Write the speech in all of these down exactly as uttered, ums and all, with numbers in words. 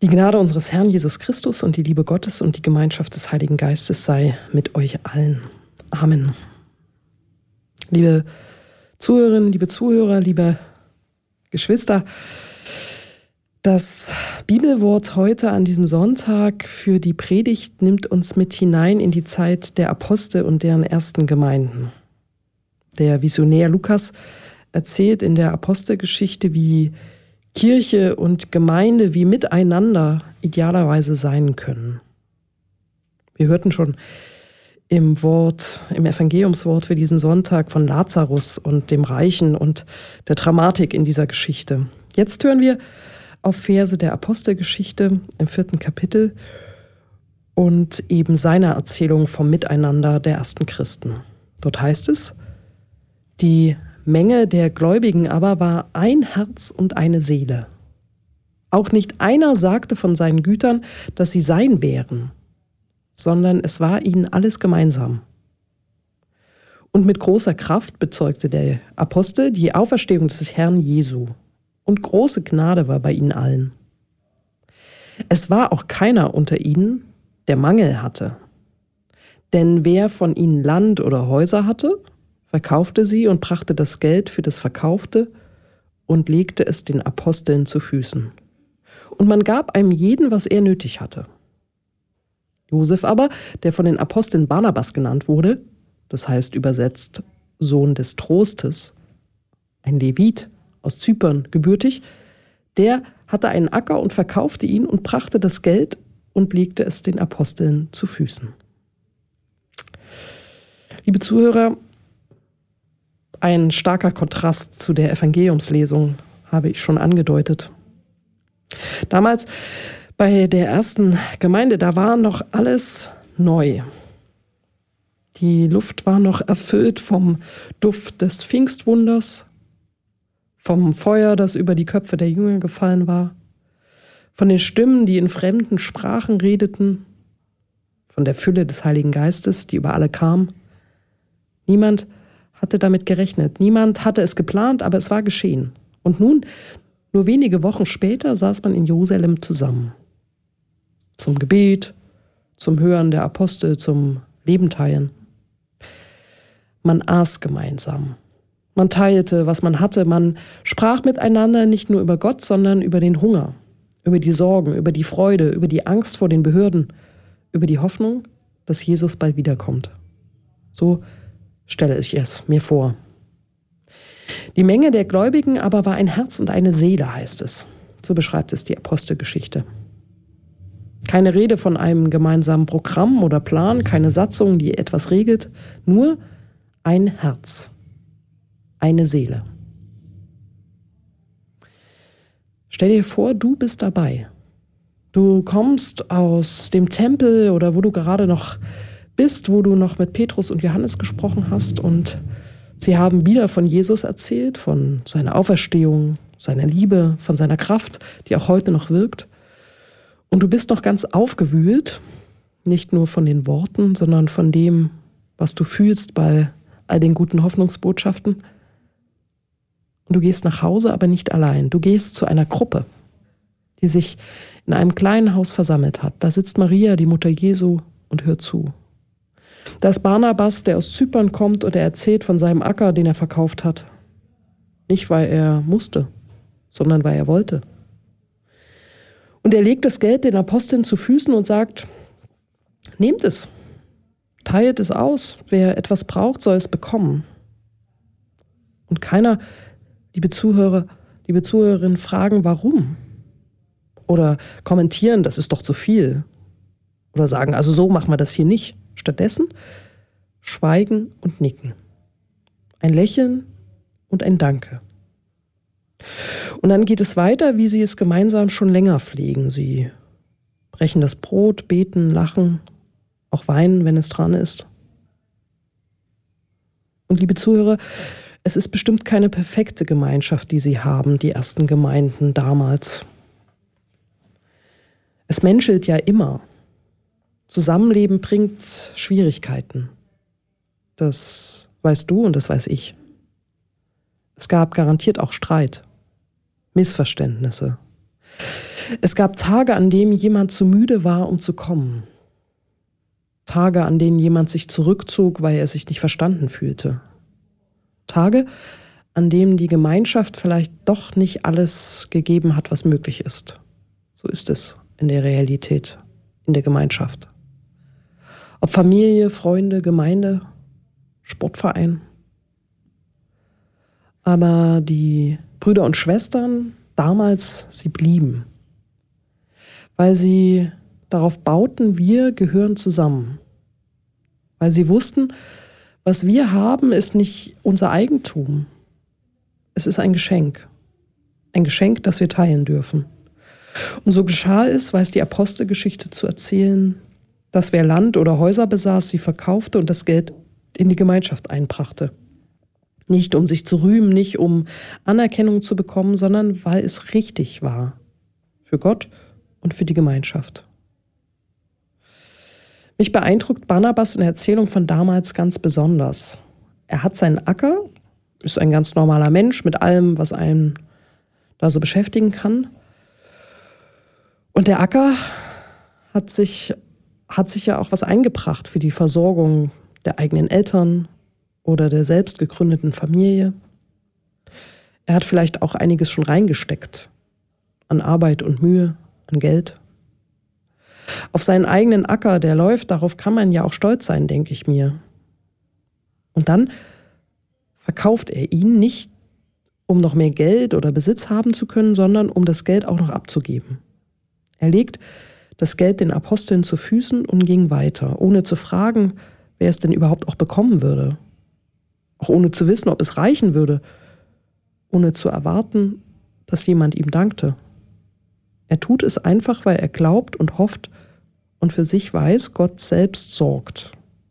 Die Gnade unseres Herrn Jesus Christus und die Liebe Gottes und die Gemeinschaft des Heiligen Geistes sei mit euch allen. Amen. Liebe Zuhörerinnen, liebe Zuhörer, liebe Geschwister, das Bibelwort heute an diesem Sonntag für die Predigt nimmt uns mit hinein in die Zeit der Apostel und deren ersten Gemeinden. Der Visionär Lukas erzählt in der Apostelgeschichte, wie Kirche und Gemeinde wie miteinander idealerweise sein können. Wir hörten schon im Wort, im Evangeliumswort für diesen Sonntag von Lazarus und dem Reichen und der Dramatik in dieser Geschichte. Jetzt hören wir auf Verse der Apostelgeschichte im vierten Kapitel und eben seiner Erzählung vom Miteinander der ersten Christen. Dort heißt es: Die Menge der Gläubigen aber war ein Herz und eine Seele. Auch nicht einer sagte von seinen Gütern, dass sie sein wären, sondern es war ihnen alles gemeinsam. Und mit großer Kraft bezeugte der Apostel die Auferstehung des Herrn Jesu, und große Gnade war bei ihnen allen. Es war auch keiner unter ihnen, der Mangel hatte. Denn wer von ihnen Land oder Häuser hatte, verkaufte sie und brachte das Geld für das Verkaufte und legte es den Aposteln zu Füßen. Und man gab einem jeden, was er nötig hatte. Josef aber, der von den Aposteln Barnabas genannt wurde, das heißt übersetzt Sohn des Trostes, ein Levit aus Zypern gebürtig, der hatte einen Acker und verkaufte ihn und brachte das Geld und legte es den Aposteln zu Füßen. Liebe Zuhörer, ein starker Kontrast zu der Evangeliumslesung habe ich schon angedeutet. Damals bei der ersten Gemeinde, da war noch alles neu. Die Luft war noch erfüllt vom Duft des Pfingstwunders, vom Feuer, das über die Köpfe der Jünger gefallen war, von den Stimmen, die in fremden Sprachen redeten, von der Fülle des Heiligen Geistes, die über alle kam. Niemand hatte damit gerechnet. Niemand hatte es geplant, aber es war geschehen. Und nun, nur wenige Wochen später, saß man in Jerusalem zusammen. Zum Gebet, zum Hören der Apostel, zum Leben teilen. Man aß gemeinsam. Man teilte, was man hatte. Man sprach miteinander nicht nur über Gott, sondern über den Hunger, über die Sorgen, über die Freude, über die Angst vor den Behörden, über die Hoffnung, dass Jesus bald wiederkommt. So stelle ich es mir vor. Die Menge der Gläubigen aber war ein Herz und eine Seele, heißt es. So beschreibt es die Apostelgeschichte. Keine Rede von einem gemeinsamen Programm oder Plan, keine Satzung, die etwas regelt, nur ein Herz, eine Seele. Stell dir vor, du bist dabei. Du kommst aus dem Tempel oder wo du gerade noch bist, wo du noch mit Petrus und Johannes gesprochen hast und sie haben wieder von Jesus erzählt, von seiner Auferstehung, seiner Liebe, von seiner Kraft, die auch heute noch wirkt. Und du bist noch ganz aufgewühlt, nicht nur von den Worten, sondern von dem, was du fühlst bei all den guten Hoffnungsbotschaften. Und du gehst nach Hause, aber nicht allein. Du gehst zu einer Gruppe, die sich in einem kleinen Haus versammelt hat. Da sitzt Maria, die Mutter Jesu, und hört zu. Da ist Barnabas, der aus Zypern kommt und er erzählt von seinem Acker, den er verkauft hat. Nicht, weil er musste, sondern weil er wollte. Und er legt das Geld den Aposteln zu Füßen und sagt: Nehmt es, teilt es aus, wer etwas braucht, soll es bekommen. Und keiner, liebe Zuhörer, liebe Zuhörerinnen, fragen, warum. Oder kommentieren, das ist doch zu viel. Oder sagen, also so machen wir das hier nicht. Stattdessen Schweigen und Nicken. Ein Lächeln und ein Danke. Und dann geht es weiter, wie sie es gemeinsam schon länger pflegen. Sie brechen das Brot, beten, lachen, auch weinen, wenn es dran ist. Und liebe Zuhörer, es ist bestimmt keine perfekte Gemeinschaft, die sie haben, die ersten Gemeinden damals. Es menschelt ja immer. Zusammenleben bringt Schwierigkeiten. Das weißt du und das weiß ich. Es gab garantiert auch Streit, Missverständnisse. Es gab Tage, an denen jemand zu müde war, um zu kommen. Tage, an denen jemand sich zurückzog, weil er sich nicht verstanden fühlte. Tage, an denen die Gemeinschaft vielleicht doch nicht alles gegeben hat, was möglich ist. So ist es in der Realität, in der Gemeinschaft. Ob Familie, Freunde, Gemeinde, Sportverein. Aber die Brüder und Schwestern damals, sie blieben. Weil sie darauf bauten, wir gehören zusammen. Weil sie wussten, was wir haben, ist nicht unser Eigentum. Es ist ein Geschenk. Ein Geschenk, das wir teilen dürfen. Und so geschah es, weiß die Apostelgeschichte zu erzählen, dass wer Land oder Häuser besaß, sie verkaufte und das Geld in die Gemeinschaft einbrachte. Nicht um sich zu rühmen, nicht um Anerkennung zu bekommen, sondern weil es richtig war. Für Gott und für die Gemeinschaft. Mich beeindruckt Barnabas in der Erzählung von damals ganz besonders. Er hat seinen Acker, ist ein ganz normaler Mensch mit allem, was einen da so beschäftigen kann. Und der Acker hat sich, hat sich ja auch was eingebracht für die Versorgung der eigenen Eltern oder der selbst gegründeten Familie. Er hat vielleicht auch einiges schon reingesteckt an Arbeit und Mühe, an Geld. Auf seinen eigenen Acker, der läuft, darauf kann man ja auch stolz sein, denke ich mir. Und dann verkauft er ihn nicht, um noch mehr Geld oder Besitz haben zu können, sondern um das Geld auch noch abzugeben. Er legt das Geld den Aposteln zu Füßen und ging weiter, ohne zu fragen, wer es denn überhaupt auch bekommen würde. Auch ohne zu wissen, ob es reichen würde, ohne zu erwarten, dass jemand ihm dankte. Er tut es einfach, weil er glaubt und hofft und für sich weiß, Gott selbst sorgt.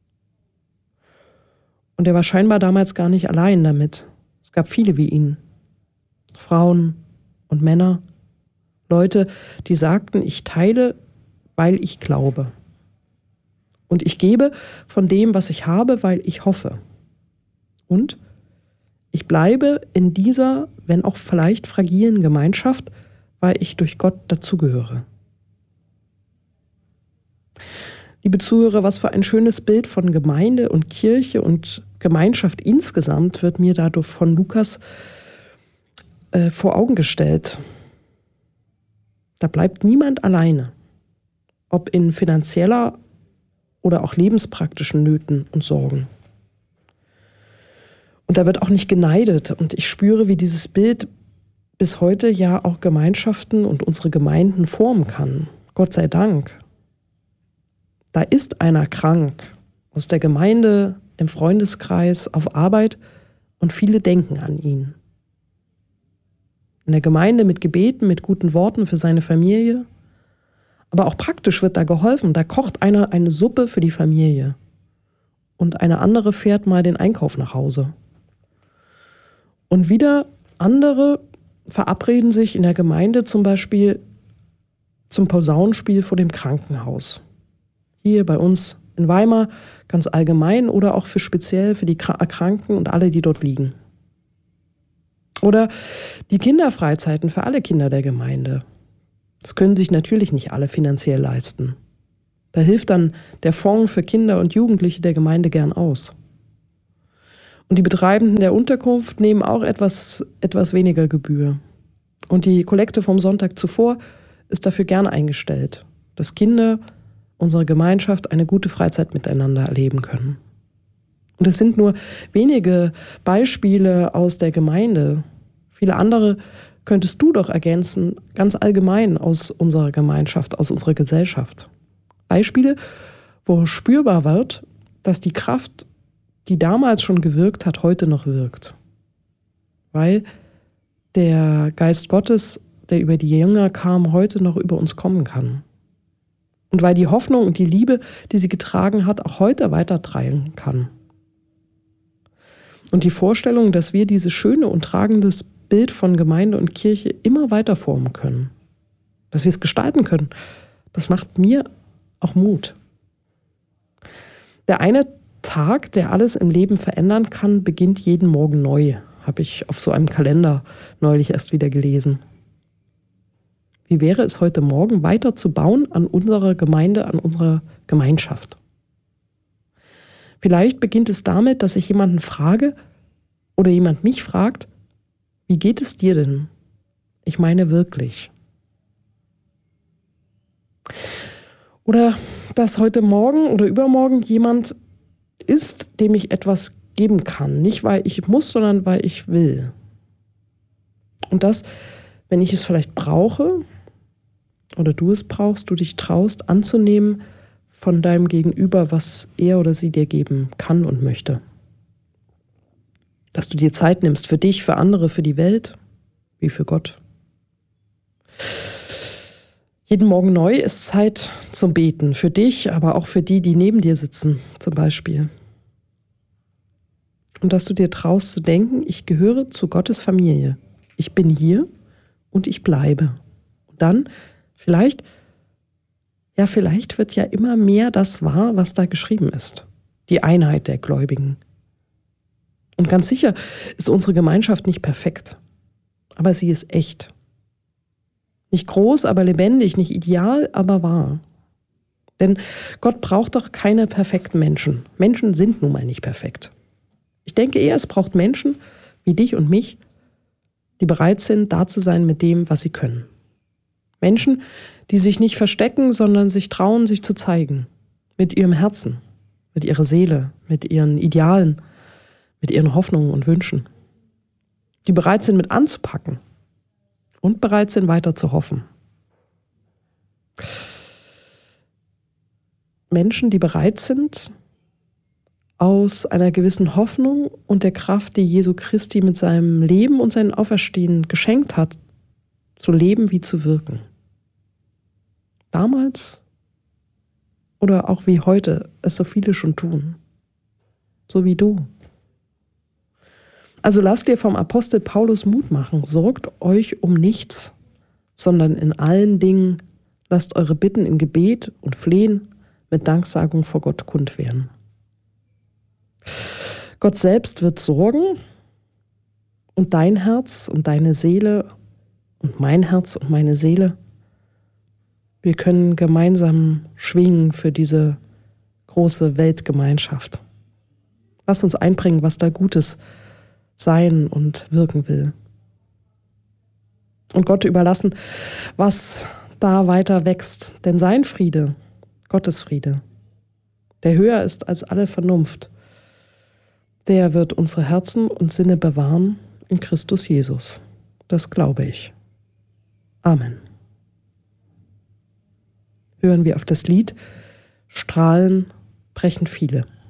Und er war scheinbar damals gar nicht allein damit. Es gab viele wie ihn. Frauen und Männer, Leute, die sagten, ich teile, weil ich glaube. Und ich gebe von dem, was ich habe, weil ich hoffe. Und ich bleibe in dieser, wenn auch vielleicht fragilen Gemeinschaft, weil ich durch Gott dazugehöre. Liebe Zuhörer, was für ein schönes Bild von Gemeinde und Kirche und Gemeinschaft insgesamt wird mir dadurch von Lukas äh, vor Augen gestellt. Da bleibt niemand alleine, ob in finanzieller oder auch lebenspraktischen Nöten und Sorgen. Und da wird auch nicht geneidet. Und ich spüre, wie dieses Bild bis heute ja auch Gemeinschaften und unsere Gemeinden formen kann. Gott sei Dank. Da ist einer krank aus der Gemeinde, im Freundeskreis, auf Arbeit und viele denken an ihn. In der Gemeinde mit Gebeten, mit guten Worten für seine Familie. Aber auch praktisch wird da geholfen. Da kocht einer eine Suppe für die Familie und eine andere fährt mal den Einkauf nach Hause. Und wieder andere verabreden sich in der Gemeinde zum Beispiel zum Posaunenspiel vor dem Krankenhaus. Hier bei uns in Weimar ganz allgemein oder auch für speziell für die Erkrankten und alle, die dort liegen. Oder die Kinderfreizeiten für alle Kinder der Gemeinde. Das können sich natürlich nicht alle finanziell leisten. Da hilft dann der Fonds für Kinder und Jugendliche der Gemeinde gern aus. Und die Betreibenden der Unterkunft nehmen auch etwas, etwas weniger Gebühr. Und die Kollekte vom Sonntag zuvor ist dafür gern eingestellt, dass Kinder unserer Gemeinschaft eine gute Freizeit miteinander erleben können. Und es sind nur wenige Beispiele aus der Gemeinde. Viele andere könntest du doch ergänzen, ganz allgemein aus unserer Gemeinschaft, aus unserer Gesellschaft. Beispiele, wo spürbar wird, dass die Kraft, die damals schon gewirkt hat, heute noch wirkt. Weil der Geist Gottes, der über die Jünger kam, heute noch über uns kommen kann. Und weil die Hoffnung und die Liebe, die sie getragen hat, auch heute weitertragen kann. Und die Vorstellung, dass wir dieses schöne und tragendes Bild von Gemeinde und Kirche immer weiter formen können, dass wir es gestalten können, das macht mir auch Mut. Der eine Tag, der alles im Leben verändern kann, beginnt jeden Morgen neu, habe ich auf so einem Kalender neulich erst wieder gelesen. Wie wäre es heute Morgen weiter zu bauen an unserer Gemeinde, an unserer Gemeinschaft? Vielleicht beginnt es damit, dass ich jemanden frage oder jemand mich fragt, wie geht es dir denn? Ich meine wirklich. Oder dass heute Morgen oder übermorgen jemand ist, dem ich etwas geben kann. Nicht, weil ich muss, sondern weil ich will. Und das, wenn ich es vielleicht brauche oder du es brauchst, du dich traust anzunehmen von deinem Gegenüber, was er oder sie dir geben kann und möchte. Dass du dir Zeit nimmst für dich, für andere, für die Welt, wie für Gott. Jeden Morgen neu ist Zeit zum Beten. Für dich, aber auch für die, die neben dir sitzen, zum Beispiel. Und dass du dir traust zu denken, ich gehöre zu Gottes Familie. Ich bin hier und ich bleibe. Und dann vielleicht, ja vielleicht wird ja immer mehr das wahr, was da geschrieben ist. Die Einheit der Gläubigen. Und ganz sicher ist unsere Gemeinschaft nicht perfekt. Aber sie ist echt. Nicht groß, aber lebendig, nicht ideal, aber wahr. Denn Gott braucht doch keine perfekten Menschen. Menschen sind nun mal nicht perfekt. Ich denke eher, es braucht Menschen wie dich und mich, die bereit sind, da zu sein mit dem, was sie können. Menschen, die sich nicht verstecken, sondern sich trauen, sich zu zeigen. Mit ihrem Herzen, mit ihrer Seele, mit ihren Idealen, mit ihren Hoffnungen und Wünschen. Die bereit sind, mit anzupacken. Und bereit sind, weiter zu hoffen. Menschen, die bereit sind, aus einer gewissen Hoffnung und der Kraft, die Jesu Christi mit seinem Leben und seinem Auferstehen geschenkt hat, zu leben wie zu wirken. Damals oder auch wie heute es so viele schon tun. So wie du. Also lasst dir vom Apostel Paulus Mut machen. Sorgt euch um nichts, sondern in allen Dingen lasst eure Bitten in Gebet und Flehen mit Danksagung vor Gott kund werden. Gott selbst wird sorgen und dein Herz und deine Seele und mein Herz und meine Seele, wir können gemeinsam schwingen für diese große Weltgemeinschaft. Lass uns einbringen, was da Gutes sein und wirken will. Und Gott überlassen, was da weiter wächst. Denn sein Friede, Gottes Friede, der höher ist als alle Vernunft, der wird unsere Herzen und Sinne bewahren in Christus Jesus. Das glaube ich. Amen. Hören wir auf das Lied Strahlen brechen viele.